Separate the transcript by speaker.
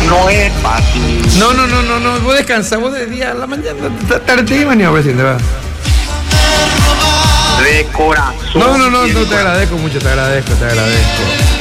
Speaker 1: no es fácil.
Speaker 2: No, vos descansás, vos de día a la mañana, tarde y mañana, presidente, va.
Speaker 1: De corazón.
Speaker 2: No, te agradezco mucho, te agradezco.